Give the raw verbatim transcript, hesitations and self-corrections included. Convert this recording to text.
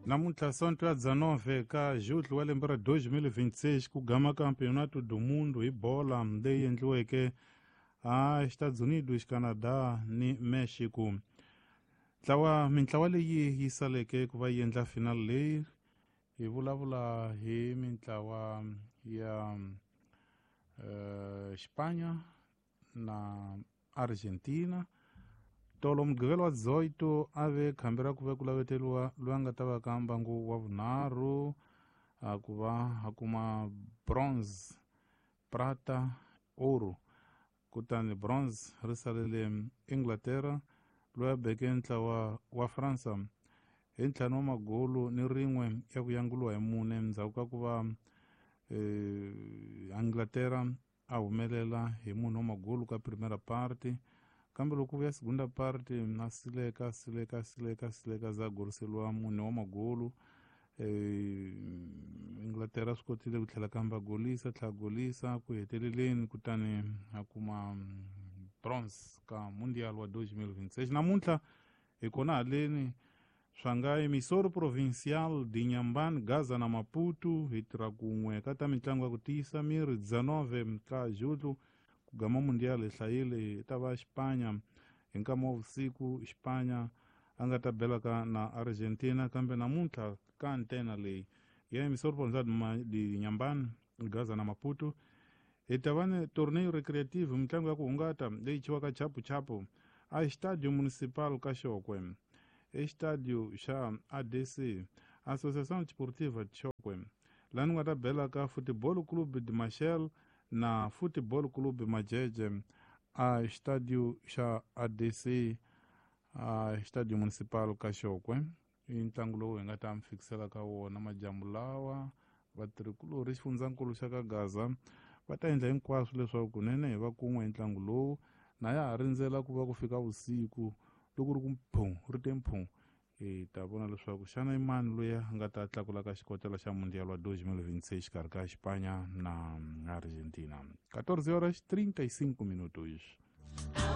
Namuntlha sonto ya dezanove ka julho wa lembe ra dois mil e vinte e seis ku gama campeonato do mundo hi bola leyi endliweke a Estados Unidos, Canada ni Mexico. Ntlawa mintlawa leyi yi saleke ku va yi endla final leyi hi vulavula hi mintlawa ya uh, Spanya na Argentina. Tolo mugqivela wa dezoito ave khambi ra ku ve ku laveteliwa loyi a nga ta va ka mbangu wa vunharhu a ku va a kuma bronze, prata, oro. Kutani bronze ri salele Inglaterra loyi a beke ntlawa wa Fransa hi ntlhanu wa magolo ni rin'we ya ku yanguliwa hi mune ndzhaku ka ku va eh, Inglaterra a humelela hi munhu wa magolo ka primera parte, kambe loko vuya segunda parte na sileka sileka sileka sileka za goriseliwa mune wa magolo. eh, Inglaterra swi kotile ku tlhela kamba golisa tlhela golisa ku heteleleni kutani a kuma bronze ka mundial wa dois mil e vinte e seis. Namuntlha hi kona haleni swa emisori provincial di Inhambane, Gaza na Maputo hi tirha kun'we ka ta mitlangu ya ku tiyisa miri dezanove ka julho ku gama mundial hi hlayile hi ta va Xipanya hi nkama wa vusiku. Xipanya a nga ta belaka na Argentina, kambe namuntlha ka antena leyi ya emisori provincial di Inhambane, Gaza na Maputo hi ta va ni torneio recreative, mitlangu ya ku hungata leyi chiwaka chapu chapu a Estádio Municipal ka Xokwe, Estádio xa A D C, Associação Desportiva de Xokwe. Lá ni nga ta bela ka Futebol Clube de Machel na Futebol Clube Majeje a Estádio xa A D C, a Estádio Municipal ka Xokwe. I ntlangu lowu hi nga ta mfikisela ka wona majambu lawa vatirhikulori xifundzankulu xa ka Gaza va ta endla hinkwaswo leswaku kunene hi va kun'we hi ntlangu lowu, na ya ha rindzela ku va ku fika vusiku loko ri ku mpho ri te mpho hi ta vona leswaku xana i mani loyi a nga ta tlakula ka xikotela xa mundial wa dois mil e vinte e seis xikarhi ka Xipanya na Argentina. catorze horas trinta e cinco minutos.